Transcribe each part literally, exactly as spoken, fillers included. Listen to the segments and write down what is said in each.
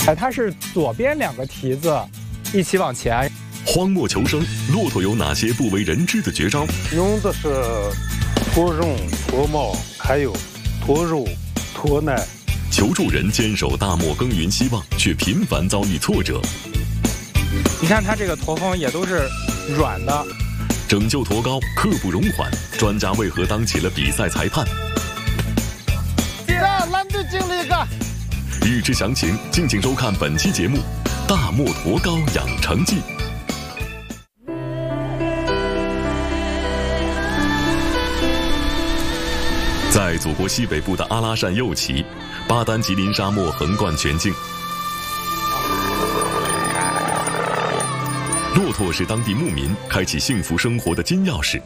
哎，它是左边两个蹄子一起往前。 荒漠求生，骆驼有哪些不为人知的绝招？ 用的是驼绒、驼毛，还有驼肉、驼奶。 求助人坚守大漠耕耘希望，却频繁遭遇挫折。 你看它这个驼峰也都是软的。 拯救驼羔刻不容缓，专家为何当起了比赛裁判？ 记得蓝队经历一个。 欲知详情，敬请收看本期节目《大漠驼羔养成记》。在祖国西北部的阿拉善右旗，巴丹吉林沙漠横贯全境。骆驼是当地牧民开启幸福生活的金钥匙。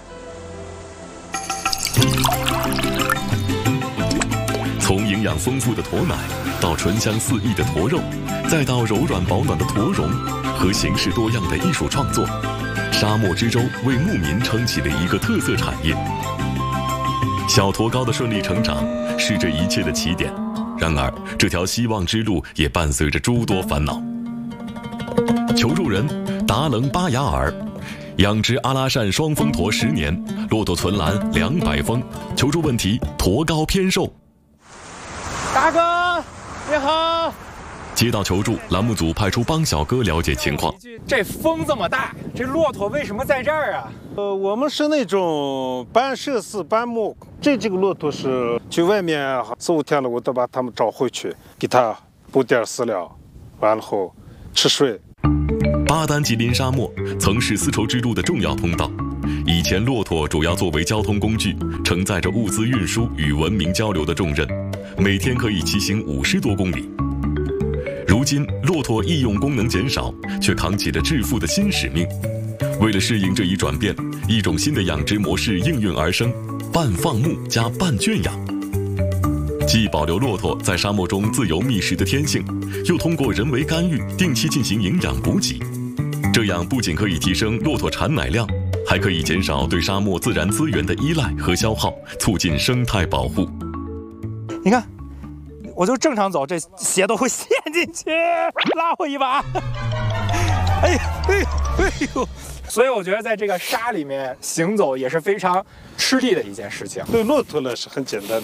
从营养丰富的驼奶，到醇香四溢的驼肉，再到柔软保暖的驼绒和形式多样的艺术创作，沙漠之舟为牧民撑起了一个特色产业。小驼羔的顺利成长是这一切的起点，然而这条希望之路也伴随着诸多烦恼。求助人达棱巴雅尔，养殖阿拉善双峰驼十年，骆驼存栏两百峰。求助问题：驼羔偏瘦。 大哥，你好。 接到求助，栏目组派出帮小哥了解情况。 这风这么大，这骆驼为什么在这儿啊？ 呃，我们是那种半射死半牧，这几个骆驼是去外面四五天了，我都把它们找回去，给它补点饲料，完了后吃水。 巴丹吉林沙漠曾是丝绸之路的重要通道，以前骆驼主要作为交通工具，承载着物资运输与文明交流的重任，每天可以骑行五十多公里。如今，骆驼易用功能减少，却扛起了致富的新使命。为了适应这一转变，一种新的养殖模式应运而生：半放牧加半圈养。既保留骆驼在沙漠中自由觅食的天性，又通过人为干预定期进行营养补给。这样不仅可以提升骆驼产奶量，还可以减少对沙漠自然资源的依赖和消耗，促进生态保护。 你看，我就正常走，这鞋都会陷进去，拉我一把。哎呀，哎呦，哎呦！所以我觉得在这个沙里面行走也是非常吃力的一件事情。 对骆驼来是很简单的。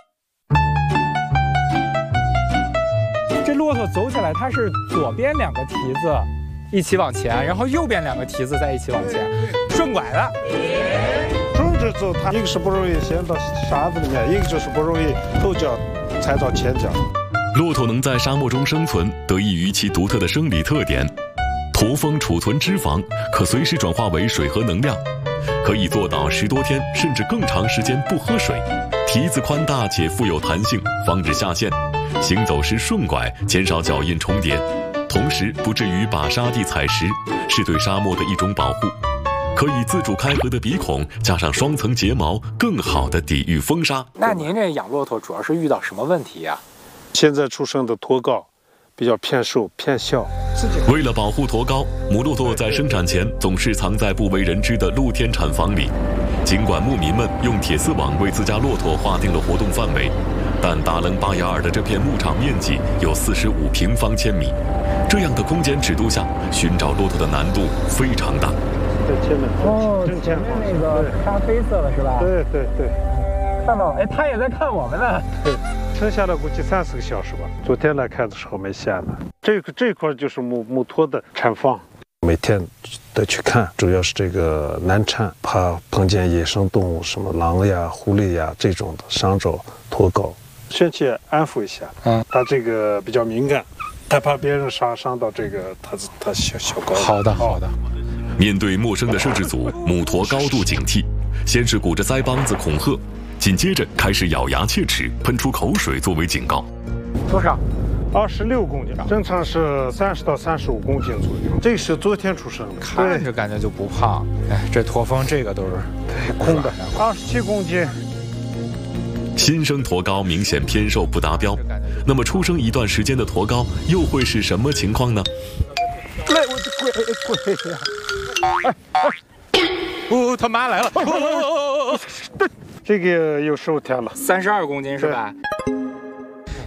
这骆驼走起来，它是左边两个蹄子一起往前，然后右边两个蹄子再一起往前，顺拐的。 顺着走，它一个是不容易陷到沙子里面，一个就是不容易后脚踩到前脚。 骆驼能在沙漠中生存，得益于其独特的生理特点。驼峰储存脂肪，可随时转化为水和能量，可以做到十多天甚至更长时间不喝水。蹄子宽大且富有弹性，防止下陷。行走时顺拐，减少脚印重叠，同时不至于把沙地踩实，是对沙漠的一种保护。可以自主开合的鼻孔，加上双层睫毛，更好地抵御风沙。 那您这养骆驼主要是遇到什么问题呀、啊？ 现在出生的驼羔比较偏瘦偏小。 为了保护驼羔，母骆驼在生产前总是藏在不为人知的露天产房里。尽管牧民们用铁丝网为自家骆驼划定了活动范围，但达棱巴雅尔的这片牧场面积有四十五平方千米，这样的空间尺度下，寻找骆驼的难度非常大。 在前面哦，前面那个咖啡色的是吧？ 对对对， 看到，哎，他也在看我们呢。 对，剩下了估计三四个小时吧。昨天来看的时候没下呢。这个这块就是母母驼的产房，每天得去看，主要是这个难产，怕碰见野生动物，什么狼呀、狐狸呀这种的伤着驼羔，先去安抚一下。嗯，它这个比较敏感，它怕别人伤伤到这个它它小小羔。 好的好的。 面对陌生的摄制组，母驼高度警惕，先是鼓着腮帮子恐吓，紧接着开始咬牙切齿，喷出口水作为警告。 多少？ 二十六公斤，正常是三十到三十五公斤左右。这是昨天出生的， 看着感觉就不胖。哎，这驼峰这个都是对空的，二十七公斤。 新生驼羔明显偏瘦不达标，那么出生一段时间的驼羔又会是什么情况呢？ 来，我这跪跪呀！哎哎，哦，他妈来了！ 这个有十五天了， 三十二公斤是吧？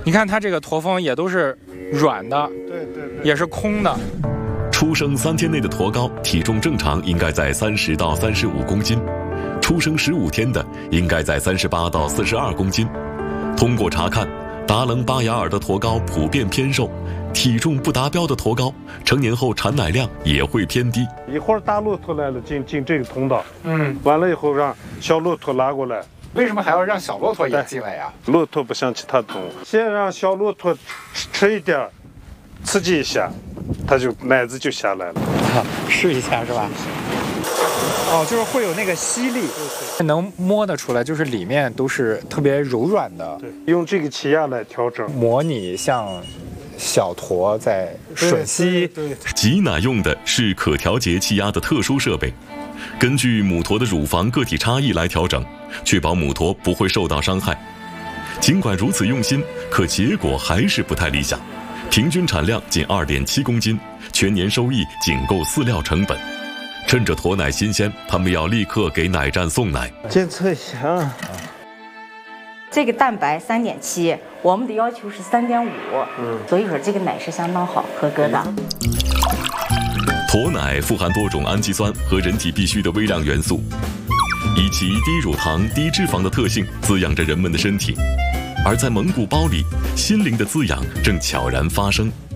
你看它这个驼峰也都是软的， 对对对， 也是空的。 出生三天内的驼羔体重正常应该在三十到三十五公斤，出生十五天的应该在三十八到四十二公斤。通过查看，达棱巴雅尔的驼羔普遍偏瘦，体重不达标的驼羔成年后产奶量也会偏低。 一会儿大骆驼来了，进进这个通道， 嗯， 完了以后让小骆驼拉过来。 为什么还要让小骆驼也进来呀？ 骆驼不像其他动物，先让小骆驼吃吃一点，刺激一下，它就奶子就下来了。 啊，试一下是吧？哦，就是会有那个吸力，能摸得出来，就是里面都是特别柔软的。 对，用这个气压来调整， 模拟像小驼在吮吸。 对，对挤奶用的是可调节气压的特殊设备，根据母驼的乳房个体差异来调整，确保母驼不会受到伤害。尽管如此用心，可结果还是不太理想，平均产量仅 二点七公斤，全年收益仅够饲料成本。趁着驼奶新鲜，他们要立刻给奶站送奶。 监测一下啊。 这个蛋白三点七，我们的要求是三点五，嗯，所以说这个奶是相当好，合格的。 驼奶富含多种氨基酸和人体必需的微量元素，以其低乳糖、低脂肪的特性滋养着人们的身体，而在蒙古包里，心灵的滋养正悄然发生。